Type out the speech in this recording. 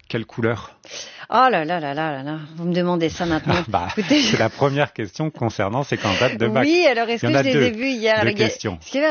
Quelle couleur? Oh là là là là là là, vous me demandez ça maintenant. C'est la première question concernant ces candidates de bac. Oui, alors est-ce que je les ai vues hier? Deux questions.